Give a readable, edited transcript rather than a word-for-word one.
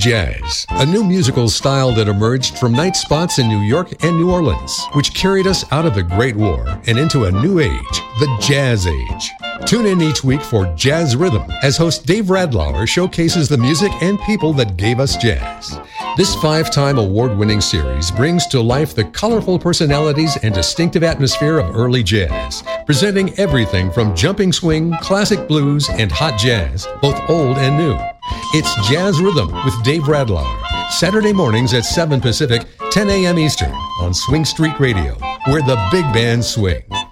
Jazz, a new musical style that emerged from night spots in New York and New Orleans, which carried us out of the Great War and into a new age, the Jazz Age. Tune in each week for Jazz Rhythm as host Dave Radlauer showcases the music and people that gave us jazz. This 5-time award-winning series brings to life the colorful personalities and distinctive atmosphere of early jazz, presenting everything from jumping swing, classic blues, and hot jazz, both old and new. It's Jazz Rhythm with Dave Radlauer, Saturday mornings at 7 Pacific, 10 a.m. Eastern on Swing Street Radio, where the big bands swing.